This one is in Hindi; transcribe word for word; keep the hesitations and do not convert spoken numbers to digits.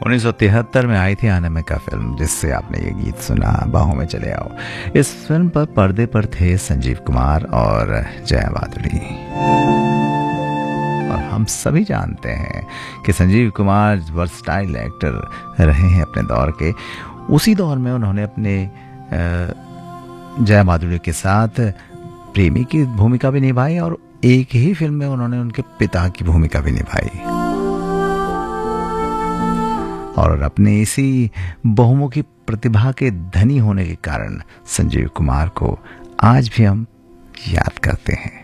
उन्नीस सौ तिहत्तर में आई थी अनामिका फिल्म, जिससे आपने ये गीत सुना, बाहों में चले आओ। इस फिल्म पर पर्दे पर थे संजीव कुमार और जया भादुड़ी। और हम सभी जानते हैं कि संजीव कुमार वर्सटाइल एक्टर रहे हैं अपने दौर के। उसी दौर में उन्होंने अपने जया भादुड़ी के साथ प्रेमी की भूमिका भी निभाई और एक ही फिल्म में उन्होंने उनके पिता की भूमिका भी निभाई। और अपने इसी बहुमुखी प्रतिभा के धनी होने के कारण संजीव कुमार को आज भी हम याद करते हैं।